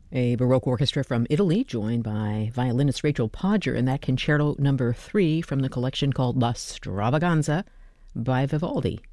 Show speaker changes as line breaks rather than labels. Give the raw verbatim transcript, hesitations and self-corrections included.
A Baroque orchestra from Italy, joined by violinist Rachel Podger in that concerto number three from the collection called La Stravaganza by Vivaldi.